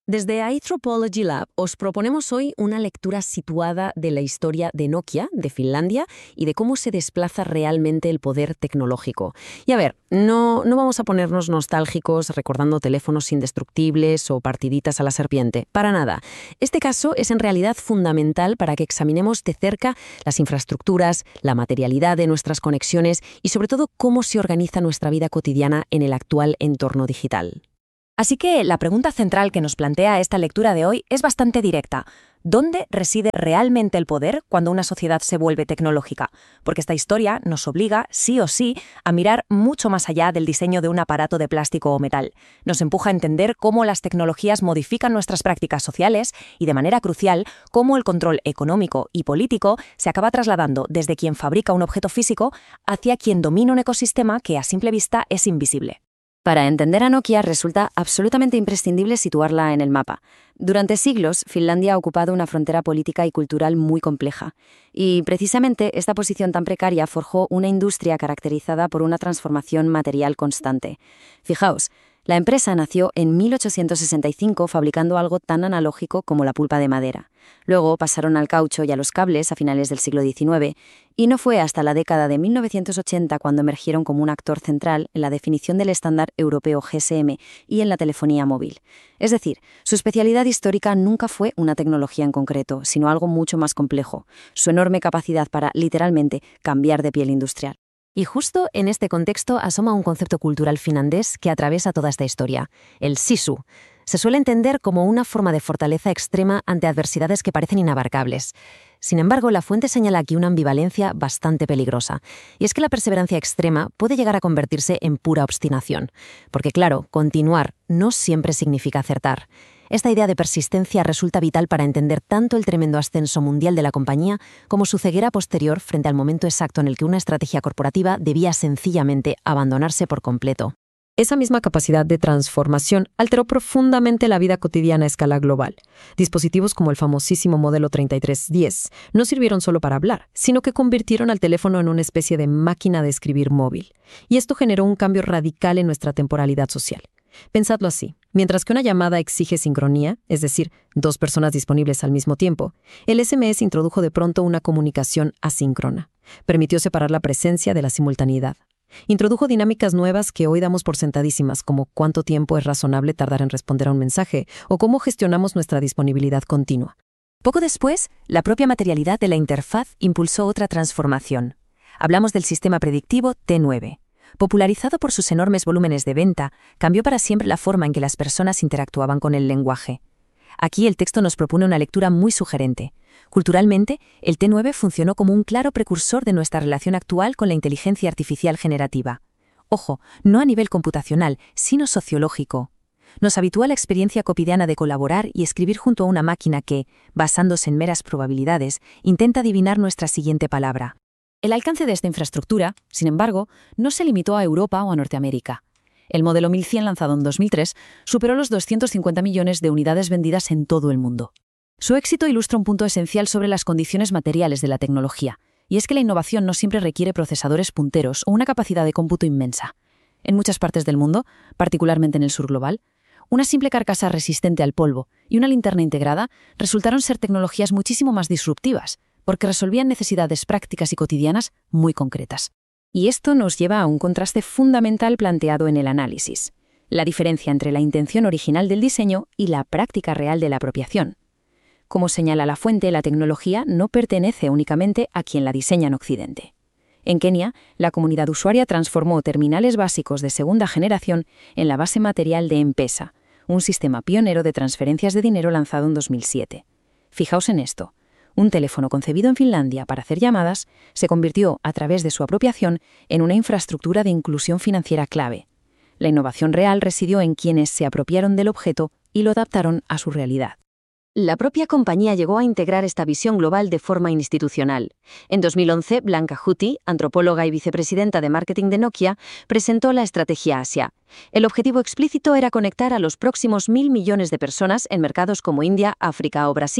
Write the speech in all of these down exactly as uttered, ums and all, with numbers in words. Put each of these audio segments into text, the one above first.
Desde Anthropology Lab os proponemos hoy una lectura situada de la historia de Nokia, de Finlandia, y de cómo se desplaza realmente el poder tecnológico. Y a ver, no, no vamos a ponernos nostálgicos recordando teléfonos indestructibles o partiditas a la serpiente, para nada. Este caso es en realidad fundamental para que examinemos de cerca las infraestructuras, la materialidad de nuestras conexiones y sobre todo cómo se organiza nuestra vida cotidiana en el actual entorno digital. Así que la pregunta central que nos plantea esta lectura de hoy es bastante directa. ¿Dónde reside realmente el poder cuando una sociedad se vuelve tecnológica? Porque esta historia nos obliga, sí o sí, a mirar mucho más allá del diseño de un aparato de plástico o metal. Nos empuja a entender cómo las tecnologías modifican nuestras prácticas sociales y, de manera crucial, cómo el control económico y político se acaba trasladando desde quien fabrica un objeto físico hacia quien domina un ecosistema que a simple vista es invisible. Para entender a Nokia resulta absolutamente imprescindible situarla en el mapa. Durante siglos, Finlandia ha ocupado una frontera política y cultural muy compleja. Y precisamente esta posición tan precaria forjó una industria caracterizada por una transformación material constante. Fijaos, la empresa nació en mil ochocientos sesenta y cinco fabricando algo tan analógico como la pulpa de madera. Luego pasaron al caucho y a los cables a finales del siglo diecinueve, y no fue hasta la década de mil novecientos ochenta cuando emergieron como un actor central en la definición del estándar europeo G S M y en la telefonía móvil. Es decir, su especialidad histórica nunca fue una tecnología en concreto, sino algo mucho más complejo, su enorme capacidad para, literalmente, cambiar de piel industrial. Y justo en este contexto asoma un concepto cultural finlandés que atraviesa toda esta historia, el sisu. Se suele entender como una forma de fortaleza extrema ante adversidades que parecen inabarcables. Sin embargo, la fuente señala aquí una ambivalencia bastante peligrosa, y es que la perseverancia extrema puede llegar a convertirse en pura obstinación, porque claro, continuar no siempre significa acertar. Esta idea de persistencia resulta vital para entender tanto el tremendo ascenso mundial de la compañía como su ceguera posterior frente al momento exacto en el que una estrategia corporativa debía sencillamente abandonarse por completo. Esa misma capacidad de transformación alteró profundamente la vida cotidiana a escala global. Dispositivos como el famosísimo modelo treinta y tres diez no sirvieron solo para hablar, sino que convirtieron al teléfono en una especie de máquina de escribir móvil. Y esto generó un cambio radical en nuestra temporalidad social. Pensadlo así. Mientras que una llamada exige sincronía, es decir, dos personas disponibles al mismo tiempo, el S M S introdujo de pronto una comunicación asíncrona. Permitió separar la presencia de la simultaneidad. Introdujo dinámicas nuevas que hoy damos por sentadísimas, como cuánto tiempo es razonable tardar en responder a un mensaje o cómo gestionamos nuestra disponibilidad continua. Poco después, la propia materialidad de la interfaz impulsó otra transformación. Hablamos del sistema predictivo T nueve. Popularizado por sus enormes volúmenes de venta, cambió para siempre la forma en que las personas interactuaban con el lenguaje. Aquí el texto nos propone una lectura muy sugerente. Culturalmente, el T nueve funcionó como un claro precursor de nuestra relación actual con la inteligencia artificial generativa. Ojo, no a nivel computacional, sino sociológico. Nos habitúa a la experiencia cotidiana de colaborar y escribir junto a una máquina que, basándose en meras probabilidades, intenta adivinar nuestra siguiente palabra. El alcance de esta infraestructura, sin embargo, no se limitó a Europa o a Norteamérica. El modelo mil cien, lanzado en dos mil tres, superó los doscientos cincuenta millones de unidades vendidas en todo el mundo. Su éxito ilustra un punto esencial sobre las condiciones materiales de la tecnología, y es que la innovación no siempre requiere procesadores punteros o una capacidad de cómputo inmensa. En muchas partes del mundo, particularmente en el sur global, una simple carcasa resistente al polvo y una linterna integrada resultaron ser tecnologías muchísimo más disruptivas, porque resolvían necesidades prácticas y cotidianas muy concretas. Y esto nos lleva a un contraste fundamental planteado en el análisis, la diferencia entre la intención original del diseño y la práctica real de la apropiación. Como señala la fuente, la tecnología no pertenece únicamente a quien la diseña en Occidente. En Kenia, la comunidad usuaria transformó terminales básicos de segunda generación en la base material de M-Pesa, un sistema pionero de transferencias de dinero lanzado en dos mil siete. Fijaos en esto. Un teléfono concebido en Finlandia para hacer llamadas se convirtió, a través de su apropiación, en una infraestructura de inclusión financiera clave. La innovación real residió en quienes se apropiaron del objeto y lo adaptaron a su realidad. La propia compañía llegó a integrar esta visión global de forma institucional. En dos mil once, Blanca Huthi, antropóloga y vicepresidenta de marketing de Nokia, presentó la estrategia Asia. El objetivo explícito era conectar a los próximos mil millones de personas en mercados como India, África o Brasil.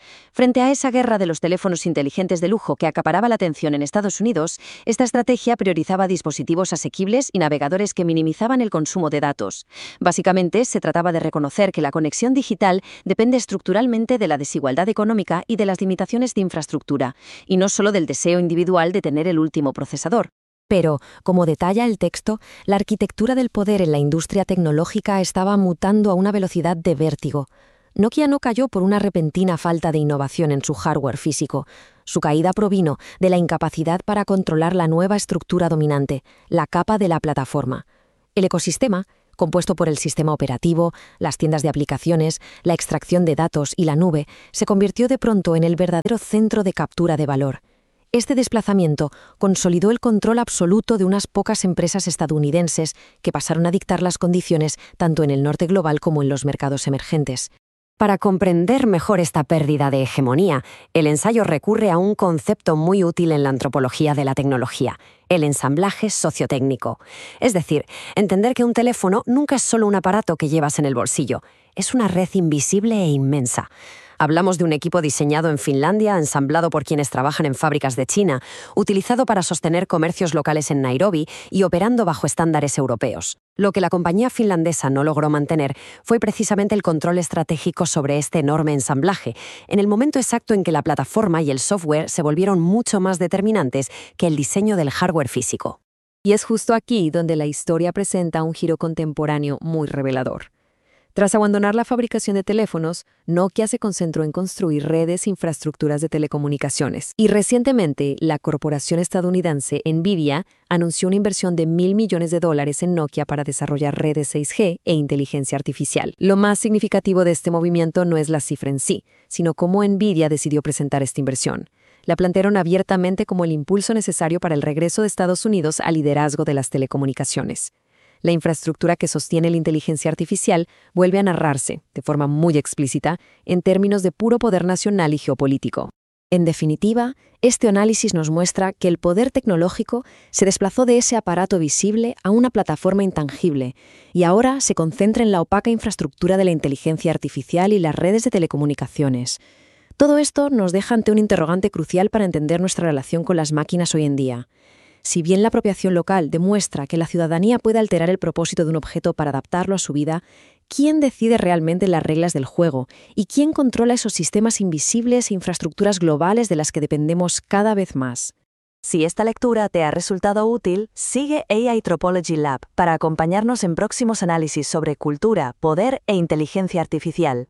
Frente a esa guerra de los teléfonos inteligentes de lujo que acaparaba la atención en Estados Unidos, esta estrategia priorizaba dispositivos asequibles y navegadores que minimizaban el consumo de datos. Básicamente, se trataba de reconocer que la conexión digital depende estructuralmente de la desigualdad económica y de las limitaciones de infraestructura, y no solo del deseo individual de tener el último procesador. Pero, como detalla el texto, la arquitectura del poder en la industria tecnológica estaba mutando a una velocidad de vértigo. Nokia no cayó por una repentina falta de innovación en su hardware físico. Su caída provino de la incapacidad para controlar la nueva estructura dominante, la capa de la plataforma. El ecosistema, compuesto por el sistema operativo, las tiendas de aplicaciones, la extracción de datos y la nube, se convirtió de pronto en el verdadero centro de captura de valor. Este desplazamiento consolidó el control absoluto de unas pocas empresas estadounidenses que pasaron a dictar las condiciones tanto en el norte global como en los mercados emergentes. Para comprender mejor esta pérdida de hegemonía, el ensayo recurre a un concepto muy útil en la antropología de la tecnología, el ensamblaje sociotécnico. Es decir, entender que un teléfono nunca es solo un aparato que llevas en el bolsillo, es una red invisible e inmensa. Hablamos de un equipo diseñado en Finlandia, ensamblado por quienes trabajan en fábricas de China, utilizado para sostener comercios locales en Nairobi y operando bajo estándares europeos. Lo que la compañía finlandesa no logró mantener fue precisamente el control estratégico sobre este enorme ensamblaje, en el momento exacto en que la plataforma y el software se volvieron mucho más determinantes que el diseño del hardware físico. Y es justo aquí donde la historia presenta un giro contemporáneo muy revelador. Tras abandonar la fabricación de teléfonos, Nokia se concentró en construir redes e infraestructuras de telecomunicaciones. Y recientemente, la corporación estadounidense Nvidia anunció una inversión de mil millones de dólares en Nokia para desarrollar redes seis G e inteligencia artificial. Lo más significativo de este movimiento no es la cifra en sí, sino cómo Nvidia decidió presentar esta inversión. La plantearon abiertamente como el impulso necesario para el regreso de Estados Unidos al liderazgo de las telecomunicaciones. La infraestructura que sostiene la inteligencia artificial vuelve a narrarse, de forma muy explícita, en términos de puro poder nacional y geopolítico. En definitiva, este análisis nos muestra que el poder tecnológico se desplazó de ese aparato visible a una plataforma intangible y ahora se concentra en la opaca infraestructura de la inteligencia artificial y las redes de telecomunicaciones. Todo esto nos deja ante un interrogante crucial para entender nuestra relación con las máquinas hoy en día. Si bien la apropiación local demuestra que la ciudadanía puede alterar el propósito de un objeto para adaptarlo a su vida, ¿quién decide realmente las reglas del juego? ¿Y quién controla esos sistemas invisibles e infraestructuras globales de las que dependemos cada vez más? Si esta lectura te ha resultado útil, sigue A I Tropology Lab para acompañarnos en próximos análisis sobre cultura, poder e inteligencia artificial.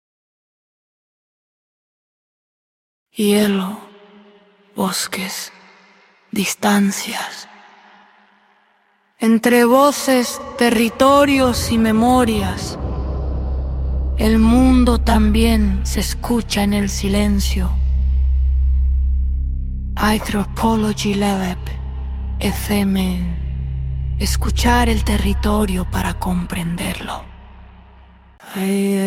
Hielo, bosques, distancias. Entre voces, territorios y memorias, el mundo también se escucha en el silencio. Anthropology Lab, F M, escuchar el territorio para comprenderlo.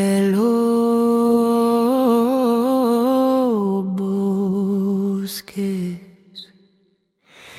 Hielo, bosques.